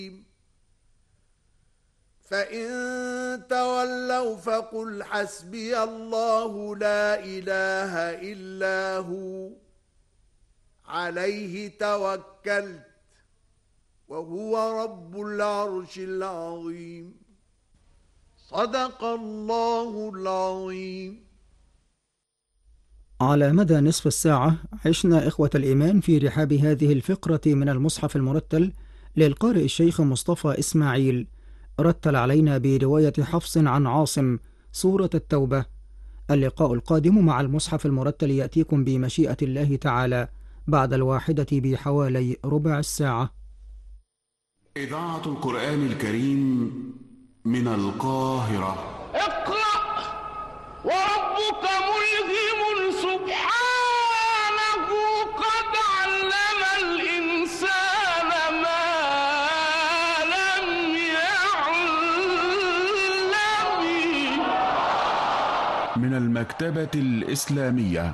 فإن تولوا فقل حسبي الله لا إله إلا هو عليه توكلت وهو رب العرش العظيم. صدق الله العظيم. على مدى نصف الساعة عشنا إخوة الإيمان في رحاب هذه الفقرة من المصحف المرتل للقارئ الشيخ مصطفى إسماعيل، رتل علينا برواية حفص عن عاصم سورة التوبة. اللقاء القادم مع المصحف المرتل يأتيكم بمشيئة الله تعالى بعد 1 بحوالي ربع الساعة. إذاعة القرآن الكريم من القاهرة. اقرأ وربك ملهم سبحانه قد علم الإنسان ما لم يعلم. من المكتبة الإسلامية،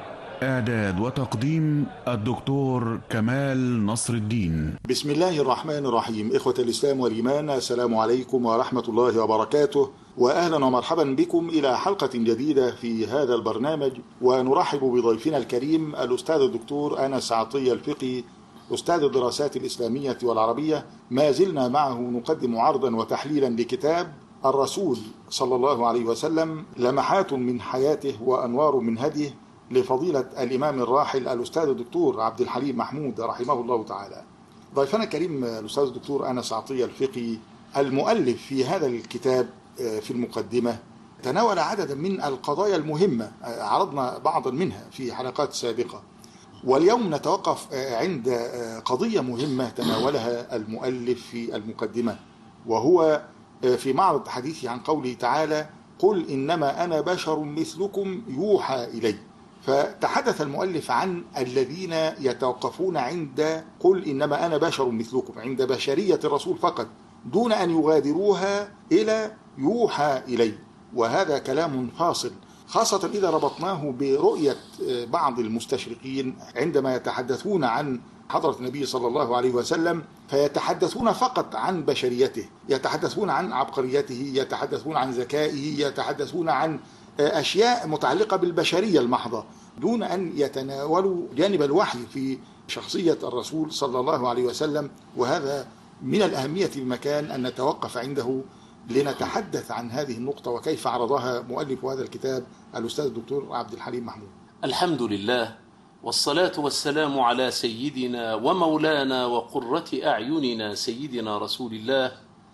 إعداد وتقديم الدكتور كمال نصر الدين. بسم الله الرحمن الرحيم. إخوة الإسلام والإيمان، السلام عليكم ورحمة الله وبركاته، وأهلا ومرحبا بكم إلى حلقة جديدة في هذا البرنامج. ونرحب بضيفنا الكريم الأستاذ الدكتور أنس عطية الفقي، أستاذ الدراسات الإسلامية والعربية. ما زلنا معه نقدم عرضا وتحليلا لكتاب الرسول صلى الله عليه وسلم، لمحات من حياته وأنوار من هديه، لفضيلة الإمام الراحل الأستاذ الدكتور عبد الحليم محمود رحمه الله تعالى. ضيفنا الكريم الأستاذ الدكتور أنس عطية الفقي، المؤلف في هذا الكتاب، في المقدمة تناول عددا من القضايا المهمة، عرضنا بعضا منها في حلقات سابقة، واليوم نتوقف عند قضية مهمة تناولها المؤلف في المقدمة، وهو في معرض حديثه عن قوله تعالى: قل إنما أنا بشر مثلكم يوحى إلي. فتحدث المؤلف عن الذين يتوقفون عند قل إنما أنا بشر مثلكم، عند بشرية الرسول فقط، دون أن يغادروها إلى يوحى إلي. وهذا كلام فاصل، خاصة إذا ربطناه برؤية بعض المستشرقين عندما يتحدثون عن حضرة النبي صلى الله عليه وسلم، فيتحدثون فقط عن بشريته، يتحدثون عن عبقريته، يتحدثون عن ذكائه، يتحدثون عن أشياء متعلقة بالبشرية المحضة، دون أن يتناولوا جانب الوحي في شخصية الرسول صلى الله عليه وسلم. وهذا من الأهمية بمكان أن نتوقف عنده لنتحدث عن هذه النقطة وكيف عرضها مؤلف هذا الكتاب الأستاذ الدكتور عبد الحليم محمود. الحمد لله، والصلاة والسلام على سيدنا ومولانا وقرة أعيننا سيدنا رسول الله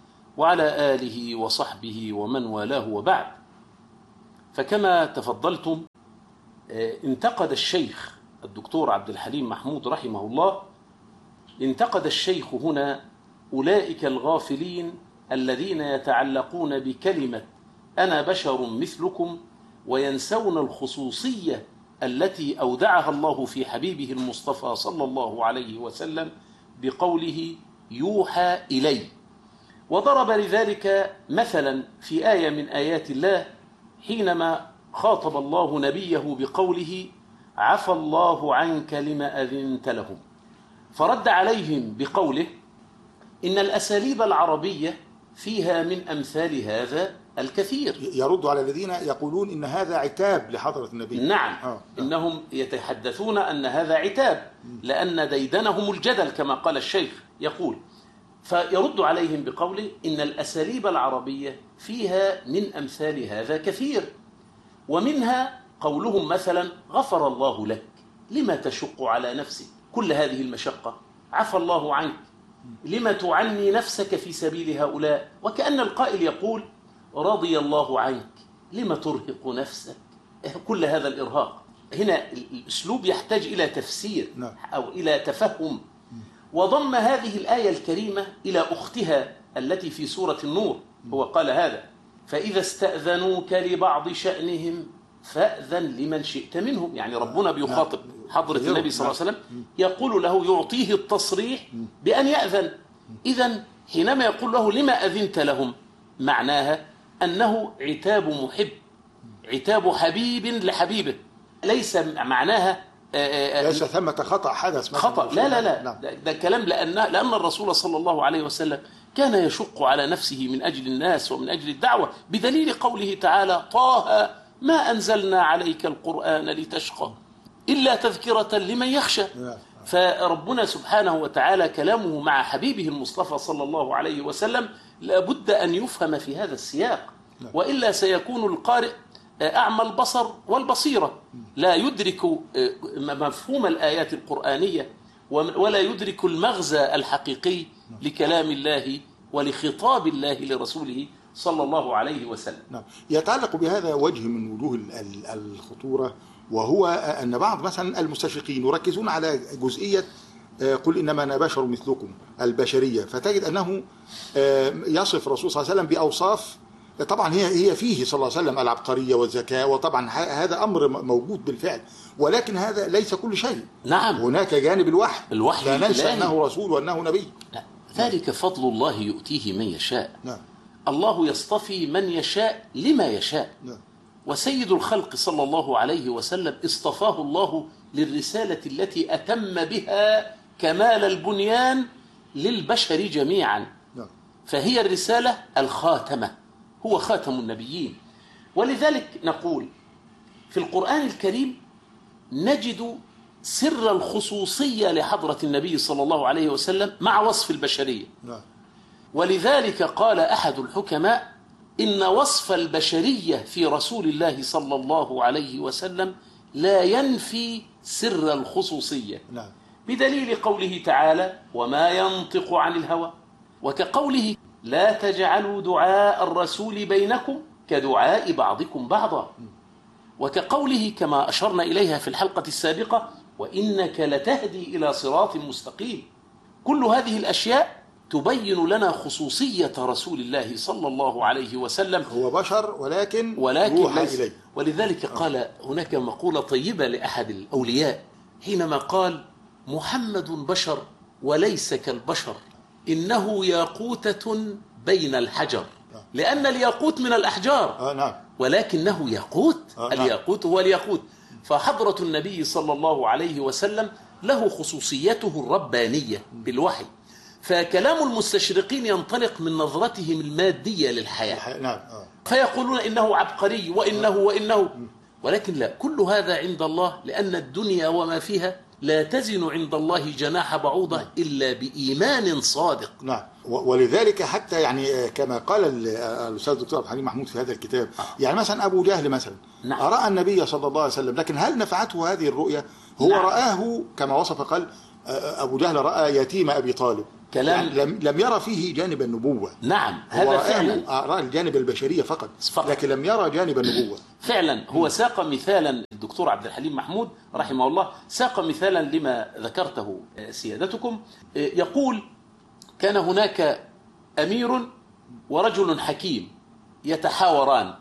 وعلى آله وصحبه ومن والاه، وبعد. فكما تفضلتم، انتقد الشيخ الدكتور عبد الحليم محمود رحمه الله، انتقد الشيخ هنا أولئك الغافلين الذين يتعلقون بكلمة أنا بشر مثلكم وينسون الخصوصية التي أودعها الله في حبيبه المصطفى صلى الله عليه وسلم بقوله يوحى إلي. وضرب لذلك مثلا في آية من آيات الله، حينما خاطب الله نبيه بقوله عفى الله عنك لما أذنت لهم، فرد عليهم بقوله إن الأساليب العربية فيها من أمثال هذا الكثير. يرد على الذين يقولون إن هذا عتاب لحضرة النبي. نعم. إنهم يتحدثون أن هذا عتاب لأن ديدنهم الجدل كما قال الشيخ يقول. فيرد عليهم بقوله إن الأساليب العربية فيها من أمثال هذا كثير، ومنها قولهم مثلا غفر الله لك لما تشق على نفسك كل هذه المشقة، عفى الله عنك لما تعني نفسك في سبيل هؤلاء، وكأن القائل يقول رضي الله عنك لما ترهق نفسك كل هذا الإرهاق. هنا الأسلوب يحتاج إلى تفسير أو إلى تفهم. وضم هذه الآية الكريمة إلى أختها التي في سورة النور، هو قال هذا فإذا استأذنوك لبعض شأنهم فأذن لمن شئت منهم. يعني ربنا بيخاطب حضرة النبي صلى الله عليه وسلم، يقول له يعطيه التصريح بأن يأذن. إذن حينما يقول له لما أذنت لهم، معناها أنه عتاب محب، عتاب حبيب لحبيبه، ليس معناها ليس ثمة خطأ حدث مثلا خطأ، لا نعم. ده كلام لأن الرسول صلى الله عليه وسلم كان يشق على نفسه من أجل الناس ومن أجل الدعوة، بدليل قوله تعالى: طه ما أنزلنا عليك القرآن لتشقى إلا تذكرة لمن يخشى. فربنا سبحانه وتعالى كلامه مع حبيبه المصطفى صلى الله عليه وسلم لابد أن يفهم في هذا السياق، وإلا سيكون القارئ أعمى البصر والبصيرة، لا يدرك مفهوم الآيات القرآنية ولا يدرك المغزى الحقيقي لكلام الله ولخطاب الله لرسوله صلى الله عليه وسلم. نعم. يتعلق بهذا وجه من وجوه الخطورة، وهو أن بعض مثلا المستشرقين يركزون على جزئية قل إنما أنا بشر مثلكم، البشرية، فتجد أنه يصف الرسول صلى الله عليه وسلم بأوصاف طبعا هي فيه صلى الله عليه وسلم العبقرية والذكاء، وطبعا هذا أمر موجود بالفعل، ولكن هذا ليس كل شيء. نعم، هناك جانب الوحي لا ننسى الإلهي. أنه رسول وأنه نبي. لا. ذلك فضل الله يؤتيه من يشاء. نعم. الله يصطفي من يشاء لما يشاء. نعم. وسيد الخلق صلى الله عليه وسلم اصطفاه الله للرسالة التي أتم بها كمال البنيان للبشر جميعا. نعم. فهي الرسالة الخاتمة، هو خاتم النبيين. ولذلك نقول في القرآن الكريم نجد سر الخصوصية لحضرة النبي صلى الله عليه وسلم مع وصف البشرية. نعم. ولذلك قال أحد الحكماء: إن وصف البشرية في رسول الله صلى الله عليه وسلم لا ينفي سر الخصوصية. نعم. بدليل قوله تعالى: وما ينطق عن الهوى، وكقوله: لا تجعلوا دعاء الرسول بينكم كدعاء بعضكم بعضا، وكقوله كما أشرنا إليها في الحلقة السابقة: وإنك لتهدي إلى صراط مستقيم. كل هذه الأشياء تبين لنا خصوصية رسول الله صلى الله عليه وسلم. هو بشر ولكن يوحى إليه. ولذلك قال هناك مقولة طيبة لأحد الأولياء حينما قال: محمد بشر وليس كالبشر، إنه ياقوتة بين الحجر، لأن الياقوت من الأحجار نعم. ولكنه ياقوت. نعم. الياقوت هو الياقوت. فحضرة النبي صلى الله عليه وسلم له خصوصيته الربانية بالوحي. فكلام المستشرقين ينطلق من نظرتهم المادية للحياة. نعم. فيقولون إنه عبقري وإنه ولكن لا، كل هذا عند الله، لأن الدنيا وما فيها لا تزن عند الله جناح بعوضة إلا بإيمان صادق. نعم. ولذلك حتى يعني كما قال الأستاذ الدكتور عبد الحليم محمود في هذا الكتاب، يعني مثلا أبو جهل مثلا نعم. رأى النبي صلى الله عليه وسلم، لكن هل نفعته هذه الرؤية؟ هو نعم. رآه كما وصف، قال أبو جهل رأى يتيم أبي طالب، كلام يعني لم يرى فيه جانب النبوة. نعم، هذا فعلا رأى الجانب البشرية فقط، لكن لم يرى جانب النبوة. فعلا هو ساق مثالا، الدكتور عبد الحليم محمود رحمه الله ساق مثالا لما ذكرته سيادتكم. يقول: كان هناك أمير ورجل حكيم يتحاوران،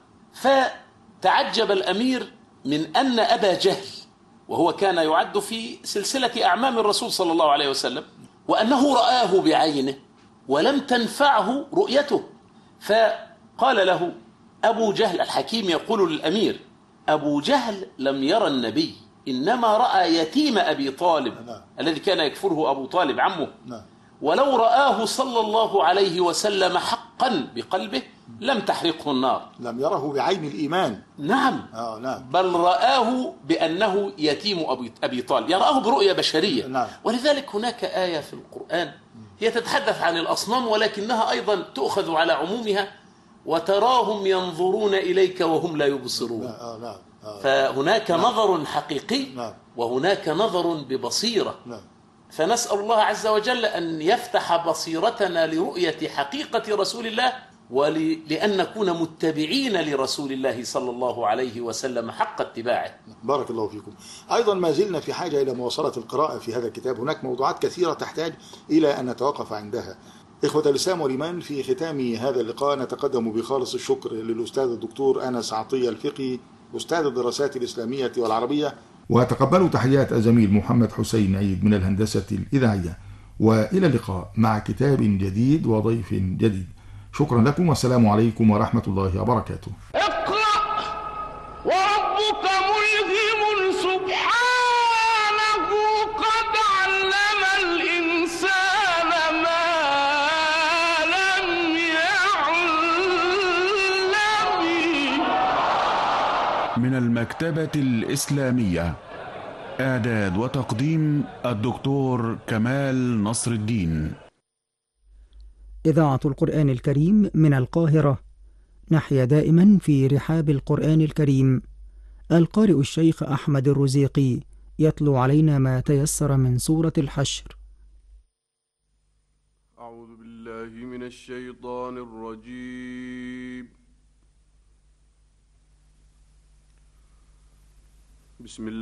فتعجب الأمير من أن أبا جهل، وهو كان يعد في سلسلة أعمام الرسول صلى الله عليه وسلم، وأنه رآه بعينه ولم تنفعه رؤيته. فقال له أبو جهل الحكيم يقول للأمير: أبو جهل لم يرى النبي، إنما رأى يتيم أبي طالب الذي كان يكفره أبو طالب عمه، ولو رآه صلى الله عليه وسلم حقا بقلبه لم تحرقه النار. لم يره بعين الإيمان. نعم. نعم. بل رآه بأنه يتيم أبي طالب، يراه برؤية بشرية. نعم. ولذلك هناك آية في القرآن هي تتحدث عن الأصنام، ولكنها أيضا تؤخذ على عمومها: وتراهم ينظرون إليك وهم لا يبصرون. فهناك نظر حقيقي وهناك نظر ببصيرة. فنسأل الله عز وجل أن يفتح بصيرتنا لرؤية حقيقة رسول الله، ولأن نكون متبعين لرسول الله صلى الله عليه وسلم حق اتباعه. بارك الله فيكم. أيضا ما زلنا في حاجة إلى مواصلة القراءة في هذا الكتاب، هناك موضوعات كثيرة تحتاج إلى أن نتوقف عندها. إخوة الإسلام والإيمان، في ختام هذا اللقاء نتقدم بخالص الشكر للأستاذ الدكتور أنس عطية الفقي، أستاذ الدراسات الإسلامية والعربية، وتقبلوا تحيات الزميل محمد حسين عيد من الهندسة الإذاعية، وإلى اللقاء مع كتاب جديد وضيف جديد. شكرا لكم، والسلام عليكم ورحمة الله وبركاته. اقرأ وربك ملهم سبحانه من المكتبة الإسلامية. إعداد وتقديم الدكتور كمال نصر الدين. إذاعة القرآن الكريم من القاهرة. نحيا دائما في رحاب القرآن الكريم. القارئ الشيخ أحمد الرزيقي يتلو علينا ما تيسر من سورة الحشر. أعوذ بالله من الشيطان الرجيم. بسم الله